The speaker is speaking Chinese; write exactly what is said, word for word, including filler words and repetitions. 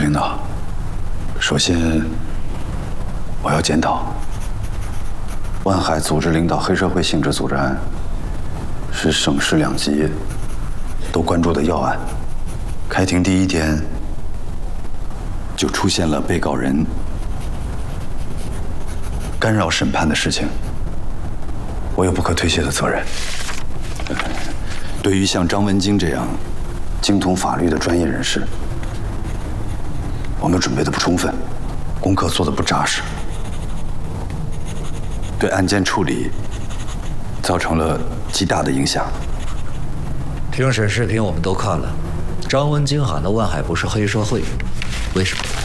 领导，首先我要检讨，万海组织领导黑社会性质组织案，是省市两级都关注的要案。开庭第一天就出现了被告人干扰审判的事情，我有不可推卸的责任。对于像张文京这样精通法律的专业人士，我们准备的不充分，功课做的不扎实，对案件处理造成了极大的影响。 庭审视频我们都看了，张文京喊的万海不是黑社会，为什么？